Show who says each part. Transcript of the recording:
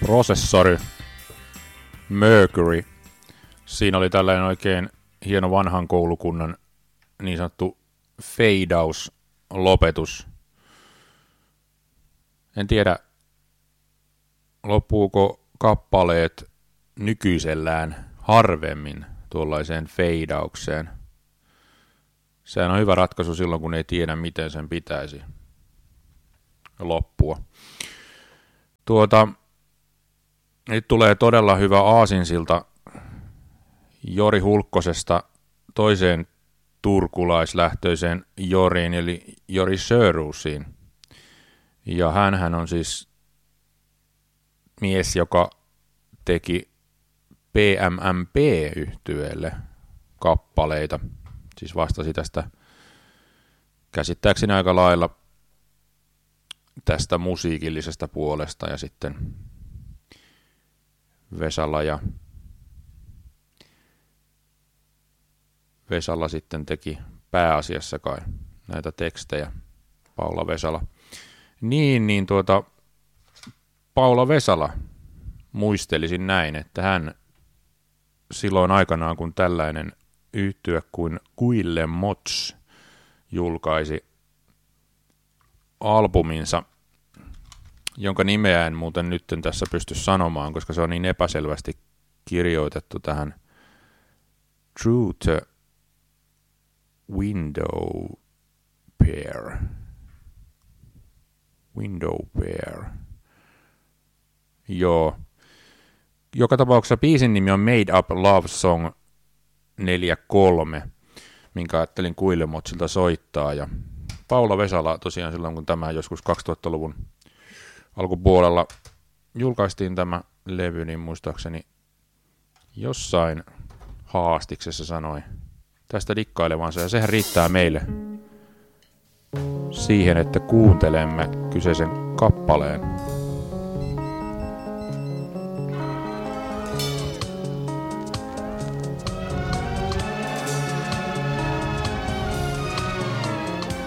Speaker 1: Processori Mercury. Siinä oli tällainen oikein hieno vanhan koulukunnan niin sanottu fade-out-lopetus. En tiedä, loppuuko kappaleet nykyisellään harvemmin tuollaiseen feidaukseen. Sehän on hyvä ratkaisu silloin, kun ei tiedä, miten sen pitäisi loppua. Nyt tulee todella hyvä aasinsilta Jori Hulkkosesta toiseen turkulaislähtöiseen Joriin, eli Jori Sjöroosiin. Ja hänhän on siis mies, joka teki PMMP-yhtyeelle kappaleita. Siis vastasi tästä käsittääkseni aika lailla tästä musiikillisesta puolesta, ja sitten Vesala sitten teki pääasiassa kai näitä tekstejä, Paula Vesala. Paula Vesala muistelisin näin, että hän silloin aikanaan, kun tällainen yhtye kuin Kuille Mots julkaisi albuminsa, jonka nimeä en muuten nyt tässä pysty sanomaan, koska se on niin epäselvästi kirjoitettu tähän Through the Window Pair. Joo. Joka tapauksessa biisin nimi on Made Up Love Song 4.3, minkä ajattelin Kuilemotsilta soittaa. Ja Paula Vesala tosiaan silloin, kun tämä joskus 2000-luvun alkupuolella julkaistiin tämä levy, niin muistaakseni jossain haastiksessa sanoi tästä dikkailevansa, ja sehän riittää meille siihen, että kuuntelemme kyseisen kappaleen.